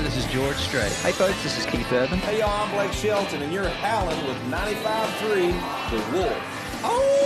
This is George Strait. Hey folks, this is Keith Urban. Hey y'all, I'm Blake Shelton, and you're howling with 95.3 The Wolf. Oh!